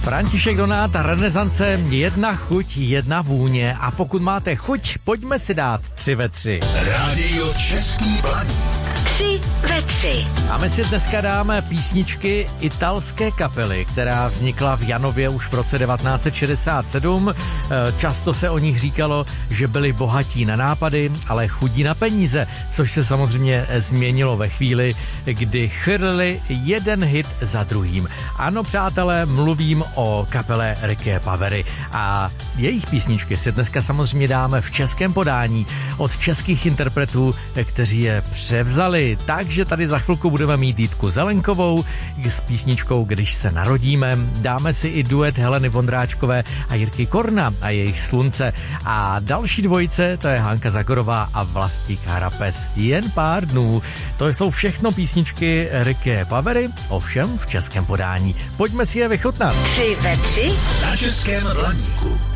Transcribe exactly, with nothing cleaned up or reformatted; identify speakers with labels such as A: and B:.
A: František Donát a Renesance, jedna chuť, jedna vůně. A pokud máte chuť, pojďme si dát tři ve tři.
B: Rádio Český Blaník.
C: Tři ve tři.
A: A my si dneska dáme písničky italské kapely, která vznikla v Janově už v roce devatenáct set šedesát sedm. Často se o nich říkalo, že byli bohatí na nápady, ale chudí na peníze, což se samozřejmě změnilo ve chvíli, kdy chrlili jeden hit za druhým. Ano, přátelé, mluvím o kapele Ricky Pavery a jejich písničky si dneska samozřejmě dáme v českém podání od českých interpretů, kteří je převzali. Takže tady za chvilku budeme mít Jitku Zelenkovou s písničkou Když se narodíme. Dáme si i duet Heleny Vondráčkové a Jirky Korna a jejich Slunce. A další dvojice, to je Hanka Zagorová a Vlastík Harapes. Jen pár dnů. To jsou všechno písničky Ricky Pavery, ovšem v českém podání. Pojďme si je vychutnat.
C: Tři ve tři
B: na Českém Blaníku.